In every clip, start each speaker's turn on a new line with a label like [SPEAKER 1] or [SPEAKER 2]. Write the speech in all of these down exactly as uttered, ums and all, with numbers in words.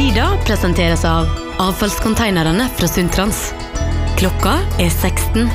[SPEAKER 1] Nyda presenteres av avfallskonteinerne fra Sundtrans. Klokka er seksten.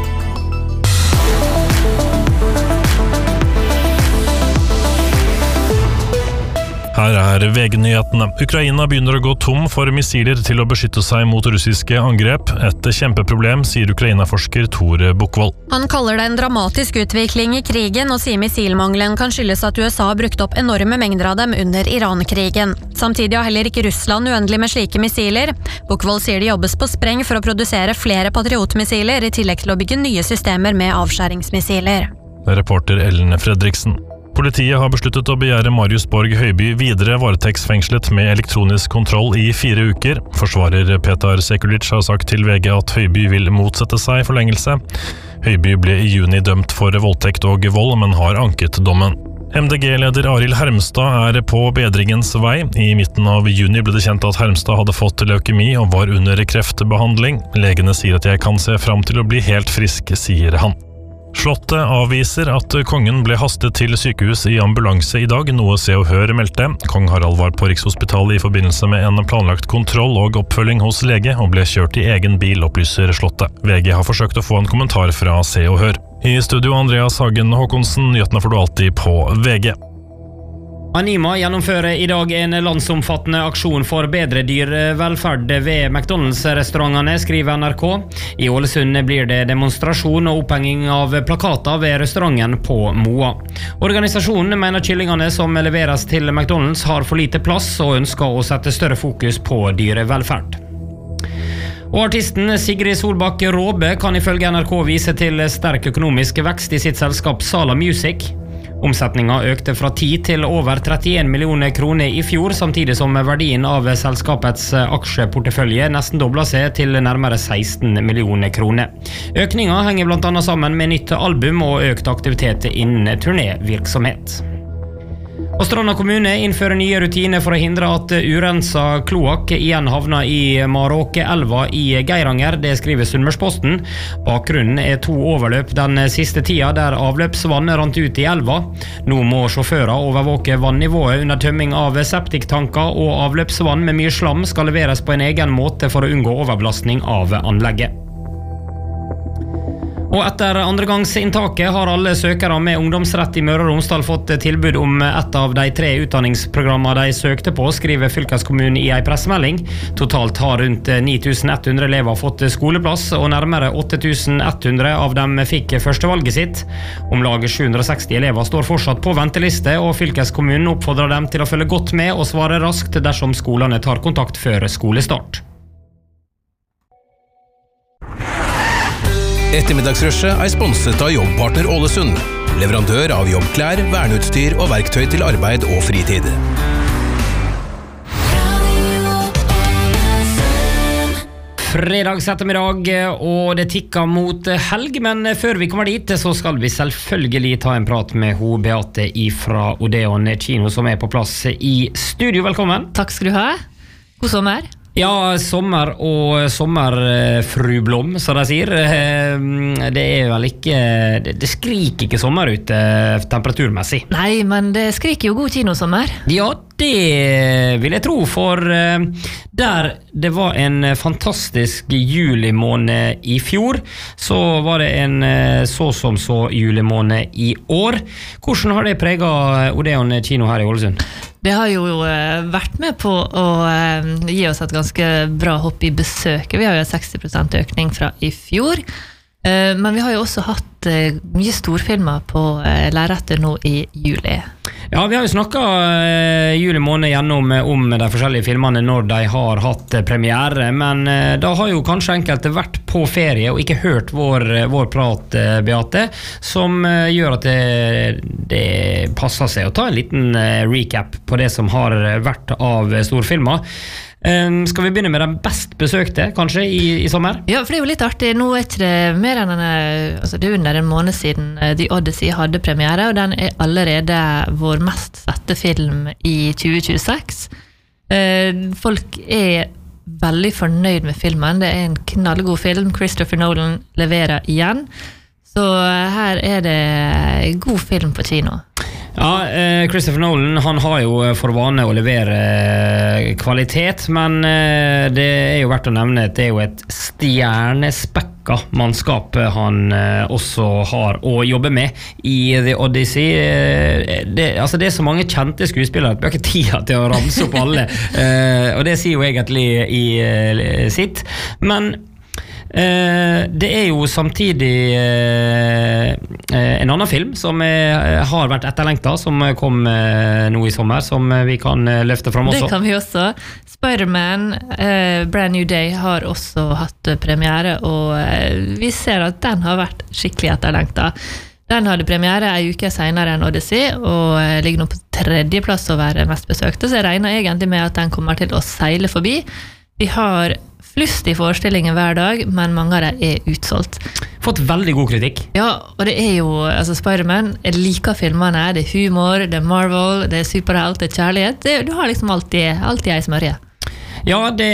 [SPEAKER 2] Her er V G-nyhetene. Ukraina begynner å gå tom for missiler til å beskytte seg mot russiske angrep. Et kjempeproblem, sier Ukraina-forsker Tore Bukkvold.
[SPEAKER 3] Han kaller det en dramatisk utvikling i krigen, og sier missilmangelen kan skyldes at U S A har brukt opp enorme mengder av dem under Iran-krigen. Samtidig har heller ikke Russland uendelig med slike missiler. Bukkvold sier det jobbes på spreng for å produsere flere patriotmissiler, i tillegg til å bygge nye systemer med avskjæringsmissiler.
[SPEAKER 2] Reporter Ellen Fredriksen. Politiet har besluttet å begjære Marius Borg Høiby videre varetektsfengslet med elektronisk kontroll i fire uker. Forsvarer Petar Sekulic har sagt til V G at Høiby vil motsette seg forlengelse. Høiby ble i juni dømt for voldtekt og vold, men har anket dommen. M D G-leder Arild Hermstad er på bedringens vei. I midten av juni ble det kjent at Hermstad hadde fått leukemi og var under kreftbehandling. Legene sier at jeg kan se fram til å bli helt frisk, sier han. Slottet avviser at kongen ble hastet til sykehus i ambulanse i dag, noe Se og Hør meldte. Kong Harald var på Rikshospitalet i forbindelse med en planlagt kontroll og oppfølging hos lege, og ble kjørt i egen bil, opplyser Slottet. V G har forsøkt å få en kommentar fra Se og Hør. I studio Andreas Hagen Håkonsen, nyhetene får du alltid på V G.
[SPEAKER 4] Anima gjennomfører i dag en landsomfattende aksjon for bedre dyrevelferd ved McDonalds-restaurantene, skriver N R K. I Ålesund blir det demonstrasjon og opphenging av plakater ved restauranten på Moa. Organisasjonen mener kyllingene som leveres til McDonalds har for lite plass, og ønsker å sette større fokus på dyrevelferd. Og artisten Sigrid Solbakk Råbe kan ifølge N R K vise til sterk økonomisk vekst i sitt selskap Sala Music. Omsetningen økte fra ti til over trettien millioner kroner i fjor, samtidig som verdien av selskapets aksjeportefølje nesten doblet seg til nærmere seksten millioner kroner. Økningen henger blant annet sammen med nytt album og økt aktivitet innen turnévirksomhet. Og Stranda kommune innfører nye rutiner for å hindre at urensa kloakk igjen havner i Maråke-elva i Geiranger, det skriver Sunnmørsposten. Bakgrunnen er to overløp den siste tida der avløpsvann rant ut i elva. Nå må sjåfører overvåke vannivået under tømming av septiktanker, og avløpsvann med mye slam skal leveres på en egen måte for å unngå overbelastning av anlegget. Og etter andregangsinntaket har alle søkere med ungdomsrett i Møre og Romsdal fått tilbud om et av de tre utdanningsprogrammene de søkte på, skriver fylkeskommunen i en pressemelding. Totalt har rundt ni tusen ett hundre elever fått skoleplass, og nærmere åtte tusen ett hundre av dem fikk førstevalget sitt. Om lag sju hundre og seksti elever står fortsatt på venteliste, og fylkeskommunen oppfordrer dem til å følge godt med og svare raskt dersom skolene tar kontakt før skolestart.
[SPEAKER 5] Ettermiddagsrushet er sponset av Jobbpartner Ålesund, leverandør av jobbklær, verneutstyr og verktøy til arbeid og fritid.
[SPEAKER 4] Fredags ettermiddag, og det tikker mot helg, men før vi kommer dit så skal vi selvfølgelig ta en prat med ho Beate fra Odeon kino, som er på plass i studio. Velkommen.
[SPEAKER 6] Takk skal du ha. God sommer.
[SPEAKER 4] Ja, sommer og sommerfru Blom, som de sier. Det er vel ikke, det skriker ikke sommer ute temperaturmessig.
[SPEAKER 6] Nei, men det skriker jo god kinosommer.
[SPEAKER 4] Ja, det vil jeg tro, for der det var en fantastisk julimåned i fjor, så var det en så som så julimåned i år. Hvordan har det preget Odeon kino her i Ålesund?
[SPEAKER 6] Det har jo vært med på å gi oss et ganske bra hopp i besøket. Vi har jo seksti prosent økning fra i fjor, men vi har jo også hatt mye storfilmer på lerretet nå i juli.
[SPEAKER 4] Ja, vi har jo snakket juli måned gjennom om de forskjellige filmene når de har hatt premiere, men da har jo kanskje enkelte vært på ferie og ikke hørt vår, vår prat, Beate, som gjør at det, det passer seg å ta en liten recap på det som har vært av storfilmer. Um, skal vi begynne med den best besøkte, kanskje, i, i sommer?
[SPEAKER 6] Ja, for det er jo litt artig. Nå er ikke det mer enn en, altså det er under en måned siden The Odyssey hadde premiere, og den er allerede vår mest sette film i tjue tjueseks. Uh, folk er veldig fornøyd med filmen. Det er en knallgod film. Christopher Nolan leverer igjen. Så her er det god film på kino.
[SPEAKER 4] Ja, eh, Christopher Nolan han har jo for vane å levere eh, kvalitet, men eh, det er jo verdt å nevne at det er jo et stjernespekka mannskap han eh, også har å jobbe med i The Odyssey. Eh, det, altså det er så mange kjente skuespillere at vi har ikke tid til å ramse opp alle, eh, og det sier jo egentlig i eh, sitt, men Uh, det er jo samtidig uh, uh, en annen film som uh, har vært etterlengtet, som kom uh, nå i sommer, som uh, vi kan uh, løfte frem også.
[SPEAKER 6] Det kan vi også. Spider-Man uh, Brand New Day har også hatt uh, premiere, og uh, vi ser at den har vært skikkelig etterlengtet. Den hadde premiere en uke senere enn Odyssey, og uh, ligger nå på tredjeplass å være mest besøkte, så jeg regner egentlig med at den kommer til å seile forbi. Vi har flust i forestillingen hver dag, men mange av dem er utsolgt.
[SPEAKER 4] Fått veldig god kritikk.
[SPEAKER 6] Ja, og det er jo, altså Spider-Man, jeg liker filmene, det er humor, det er Marvel, det er superhelt, det er kjærlighet, det, du har liksom alltid, alltid ei smørje.
[SPEAKER 4] Ja, det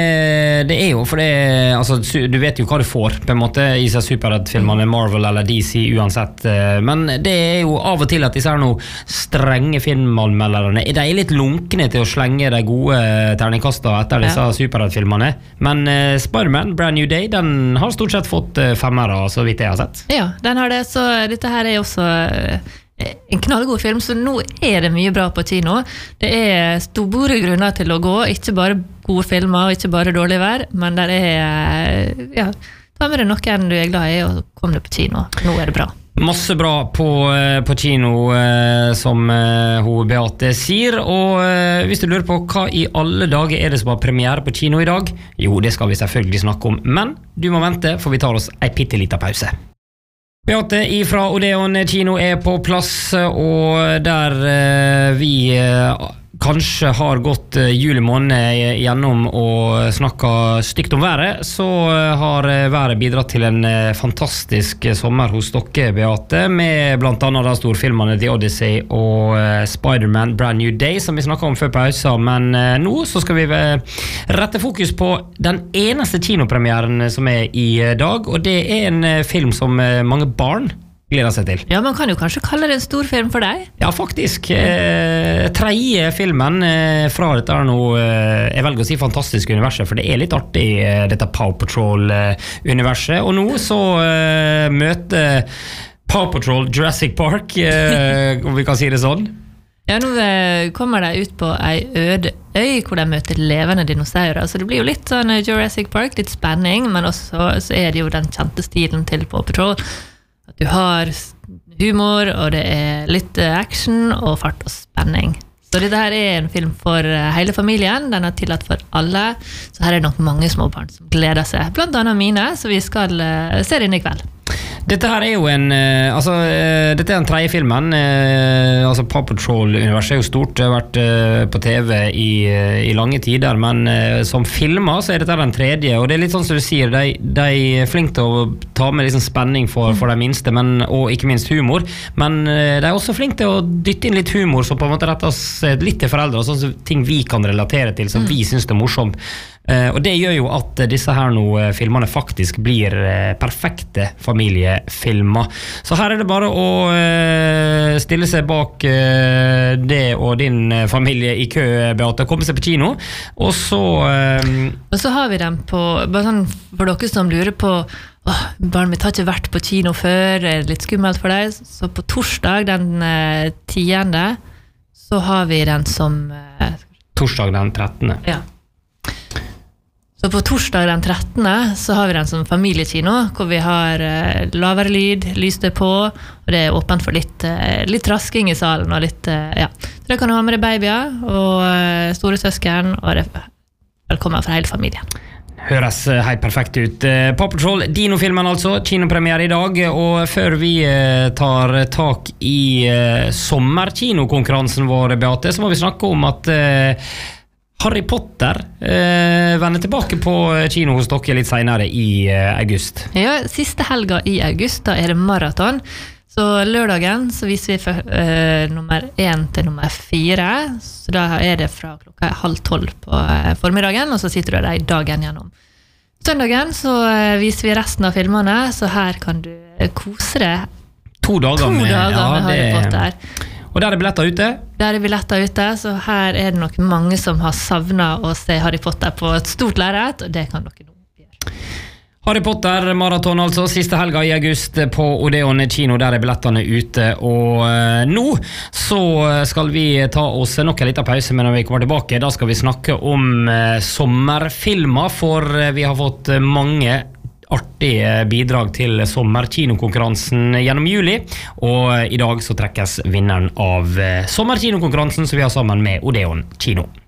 [SPEAKER 4] er, det er jo, for det er, altså, du vet jo hva du får på en måte i seg superheltfilmene, Marvel eller D C uansett, men det er jo av og til at disse er noen strenge filmanmelderne, de er litt lunkne til å slenge de gode terningkastene etter disse ja. superheltfilmene, men uh, Spider-Man, Brand New Day, den har stort sett fått uh, femmere, så vidt jeg har sett.
[SPEAKER 6] Ja, den har det, så dette her er også uh, en knallgod film, så nå er det mye bra på kino. Det er store grunner til å gå, ikke bare gode filmer og ikke bare dårlig vær, men der er, ja, ta med deg noen du er glad i og kom deg på kino. Nå er det bra.
[SPEAKER 4] Masse bra på, på kino, eh, som eh, hun Beate sier, og eh, hvis du lurer på hva i alle dager er det som har premiere på kino i dag, jo, det skal vi selvfølgelig snakke om, men du må vente, for vi tar oss en pitteliten pause. Beate ifra Odeon kino er på plass, og der eh, vi eh, kanskje har gått eh, julemåned gjennom og snakket stygt om været, så eh, har været bidratt til en eh, fantastisk sommer hos dere, Beate, med blant annet da storfilmene The Odyssey og eh, Spider-Man Brand New Day, som vi snakket om før pausen, men eh, nå så skal vi eh, rette fokus på den eneste kinopremieren som er i dag, og det er en eh, film som eh, mange barn gleder seg til.
[SPEAKER 6] Ja, man kan jo kanskje kalle det en stor film for deg?
[SPEAKER 4] Ja, faktisk. Eh, tredje filmen eh, fra dette er nå, eh, jeg velger å si fantastiske universet, for det er litt artig, eh, dette Paw Patrol-universet, og nå så eh, møter Paw Patrol Jurassic Park, eh, om vi kan si det sånn.
[SPEAKER 6] Ja, nå eh, kommer de ut på ei øde øy, hvor de møter levende dinosaurer, så det blir jo litt sånn Jurassic Park, litt spenning, men også så er det jo den kjente stilen til Paw Patrol, at du har humor, og det er litt action og fart og spenning. Så dette her er en film for hele familien, den er tillatt for alle, så her er det nok mange små barn som gleder seg, blant annet mine, så vi skal uh, se den i kveld.
[SPEAKER 4] Dette her er jo en, uh, altså, uh, dette er den tredje filmen, uh, altså Paw Patrol-universet er jo stort, det har vært uh, på T V i, uh, i lange tider, men uh, som filmer så er dette den tredje, og det er litt sånn som du sier, de, de er flink til å ta med liksom spenning for, for de minste, men, og ikke minst humor, men uh, de er også flink til å dytte inn litt humor, så på en måte retter oss litt til foreldre, sånn som ting vi kan relatere til, som vi synes det er morsomt. Uh, og det gjør jo at uh, disse her nå uh, filmene faktisk blir uh, perfekte familiefilmer. Så her er det bare å uh, stille seg bak uh, det og din uh, familie i kø, Beate, komme seg på kino, og så uh,
[SPEAKER 6] Og så har vi dem på, bare sånn for dere som lurer på åh, barn mitt har ikke vært på kino før, er det litt skummelt for deg, så på torsdag den uh, tiende så har vi den som uh,
[SPEAKER 4] torsdag den trettende.
[SPEAKER 6] Ja. Så på torsdag den trettende så har vi den som familiekino, hvor vi har eh, lavere lyd, lys det på, og det er åpent for litt, eh, litt rasking i salen, og litt, eh, ja. Så det kan du ha med deg babyer, og eh, store søsken, og det er velkommen for hele familien.
[SPEAKER 4] Høres helt perfekt ut. Paw Patrol, Dino-filmen altså, kinopremiere i dag, og før vi tar tak i sommerkinokonkurransen vår, Beate, så må vi snakke om at Harry Potter eh, vender tilbake på kino hos dere litt senere i eh, august.
[SPEAKER 6] Ja, siste helga i august, da er det maraton. Så lørdagen så viser vi for, eh, nummer én til nummer fire. Så da er det fra klokka halv tolv på eh, formiddagen, og så sitter du der dagen gjennom. Søndagen så eh, viser vi resten av filmene, så her kan du kose deg
[SPEAKER 4] to dager,
[SPEAKER 6] to
[SPEAKER 4] med,
[SPEAKER 6] dager
[SPEAKER 4] ja,
[SPEAKER 6] med Harry
[SPEAKER 4] det...
[SPEAKER 6] Potter.
[SPEAKER 4] Og der er billetter ute?
[SPEAKER 6] Der er billetter ute, så her er det nok mange som har savnet å se Harry Potter på et stort lerret, og det kan dere nå gjøre.
[SPEAKER 4] Harry Potter maraton, altså siste helga i august på Odeon kino, der er billettene ute. Og uh, nå så skal vi ta oss nok en liten pause, men når vi kommer tilbake, da skal vi snakke om uh, sommerfilmer, for uh, vi har fått uh, mange artige bidrag til sommerkinokonkurransen gjennom juli, og uh, i dag så trekkes vinneren av uh, sommerkinokonkurransen som vi har sammen med Odeon kino.